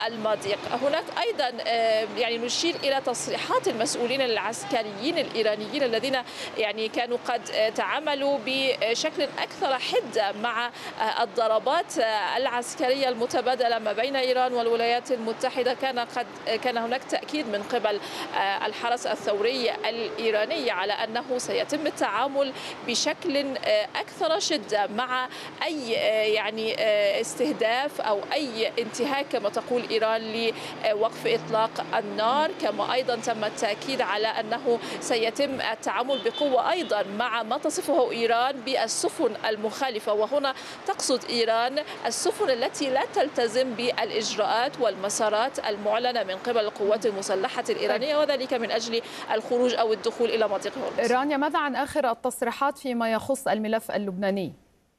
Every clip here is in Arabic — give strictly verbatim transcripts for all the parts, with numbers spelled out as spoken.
المضيق. هناك أيضا يعني نشير إلى تصريحات المسؤولين العسكريين الإيرانيين الذين يعني كانوا قد تعاملوا بشكل أكثر حدة مع الضربات العسكرية المتبادلة ما بين إيران والولايات المتحدة. كان قد كان هناك تأكيد من قبل الحرس الثوري الإيراني على أنه سيتم التعامل بشكل أكثر شدة مع أي يعني استهداف أو أي انتهاك كما تقول إيران لوقف إطلاق النار. كما أيضا تم التأكيد على أنه سيتم التعامل بقوة أيضا مع ما تصفه إيران بالسفن المخالفة، وهنا تقصد إيران السفن التي لا تلتزم بالإجراءات والمسارات المعلنة من قبل القوات المسلحة الإيرانية، وذلك من أجل الخروج أو الدخول إلى مضيق هرمز. رانيا، ماذا عن آخر التصريحات فيما يخص الملف اللبناني؟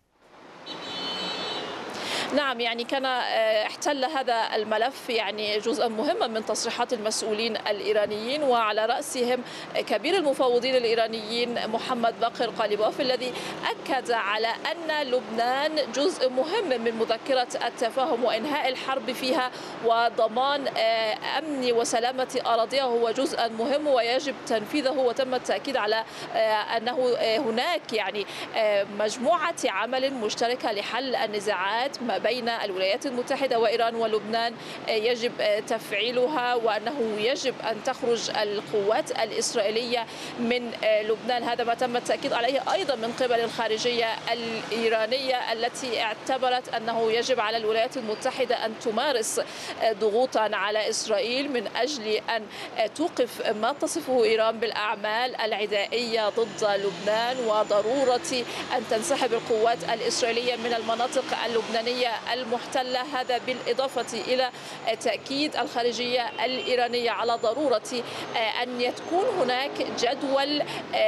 نعم، يعني كان احتل هذا الملف يعني جزءا مهما من تصريحات المسؤولين الإيرانيين، وعلى رأسهم كبير المفوضين الإيرانيين محمد باقر قاليباف الذي أكد على أن لبنان جزء مهم من مذكرة التفاهم وإنهاء الحرب فيها وضمان أمن وسلامة أراضيها هو جزء مهم ويجب تنفيذه. وتم التأكيد على أنه هناك يعني مجموعة عمل مشتركة لحل النزاعات ما بين الولايات المتحدة وإيران ولبنان يجب تفعيلها، وأنه يجب أن تخرج القوات الإسرائيلية من لبنان. هذا ما تم التأكيد عليه أيضا من قبل الخارجية الإيرانية التي اعتبرت أنه يجب على الولايات المتحدة أن تمارس ضغوطا على إسرائيل من أجل أن توقف ما تصفه إيران بالأعمال العدائية ضد لبنان، وضرورة أن تنسحب القوات الإسرائيلية من المناطق اللبنانية المحتلة. هذا بالإضافة إلى تأكيد الخارجية الإيرانية على ضرورة أن يكون هناك جدول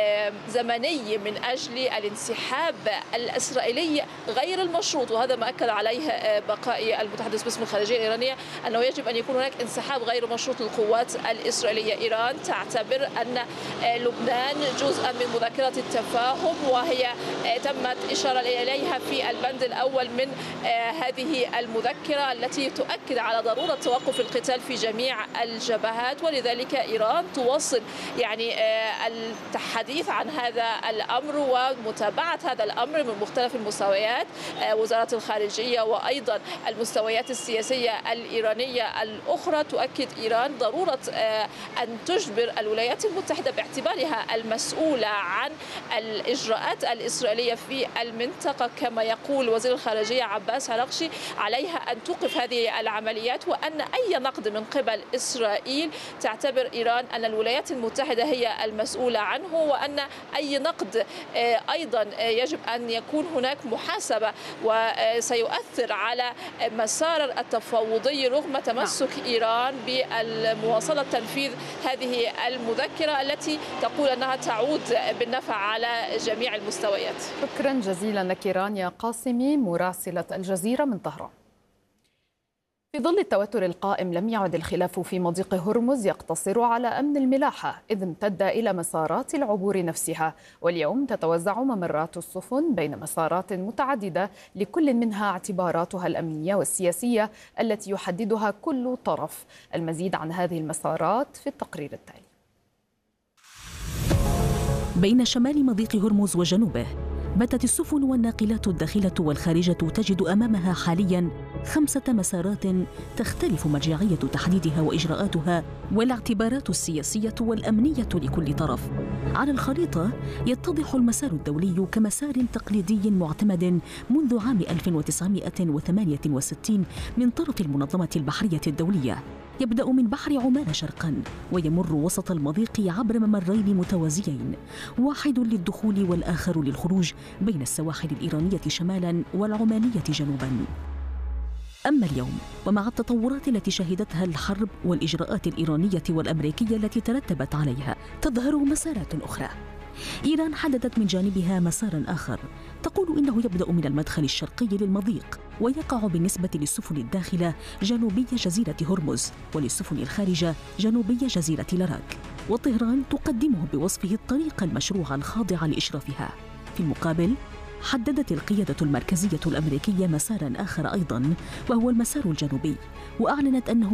زمني من أجل الانسحاب الإسرائيلي غير المشروط، وهذا ما أكد عليه بقاء المتحدث باسم الخارجية الإيرانية أنه يجب أن يكون هناك انسحاب غير مشروط للقوات الإسرائيلية. إيران تعتبر أن لبنان جزءا من مذكرة التفاهم، وهي تمت إشارة إليها في البند الأول من هذه المذكرة التي تؤكد على ضرورة توقف القتال في جميع الجبهات. ولذلك إيران تواصل يعني الحديث عن هذا الأمر ومتابعة هذا الأمر من مختلف المستويات، وزارة الخارجية وأيضا المستويات السياسية الإيرانية الأخرى. تؤكد إيران ضرورة أن تجبر الولايات المتحدة باعتبارها المسؤولة عن الإجراءات الإسرائيلية في المنطقة كما يقول وزير الخارجية عباس عراقشي، عليها أن توقف هذه العمليات، وأن أي نقد من قبل إسرائيل تعتبر إيران أن الولايات المتحدة هي المسؤولة عنه، وأن أي نقد أيضا يجب أن يكون هناك محاسبة وسيؤثر على مسار التفاوضي رغم تمسك إيران بالمواصلة تنفيذ هذه المذكرة التي تقول أنها تعود بالنفع على جميع المستويات. شكرا جزيلا لك رانيا قاسمي مراسلة الجزيرة من طهران. في ظل التوتر القائم لم يعد الخلاف في مضيق هرمز يقتصر على أمن الملاحة، إذ امتد إلى مسارات العبور نفسها، واليوم تتوزع ممرات السفن بين مسارات متعددة لكل منها اعتباراتها الأمنية والسياسية التي يحددها كل طرف. المزيد عن هذه المسارات في التقرير التالي. بين شمال مضيق هرمز وجنوبه باتت السفن والناقلات الداخلة والخارجة تجد أمامها حالياً خمسة مسارات تختلف مرجعية تحديدها وإجراءاتها والاعتبارات السياسية والأمنية لكل طرف. على الخريطة يتضح المسار الدولي كمسار تقليدي معتمد منذ عام ألف وتسعمائة وثمانية وستين من طرف المنظمة البحرية الدولية، يبدأ من بحر عمان شرقاً ويمر وسط المضيق عبر ممرين متوازيين، واحد للدخول والآخر للخروج بين السواحل الإيرانية شمالاً والعمانية جنوباً. أما اليوم ومع التطورات التي شهدتها الحرب والإجراءات الإيرانية والأمريكية التي ترتبت عليها، تظهر مسارات أخرى. إيران حددت من جانبها مساراً آخر تقول إنه يبدأ من المدخل الشرقي للمضيق ويقع بالنسبة للسفن الداخلة جنوبي جزيرة هرمز وللسفن الخارجة جنوبي جزيرة لاراك، وطهران تقدمه بوصفه الطريق المشروع الخاضع لإشرافها. في المقابل حددت القيادة المركزية الأمريكية مسارا آخر أيضا، وهو المسار الجنوبي، وأعلنت أنه